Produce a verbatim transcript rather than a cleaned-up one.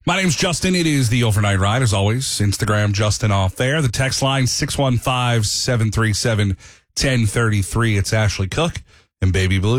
My name's Justin. It is the Overnight Ride, as always. Instagram, Justin Off There. The text line, six one five, seven three seven, one zero three three. It's Ashley Cook and Baby Blue.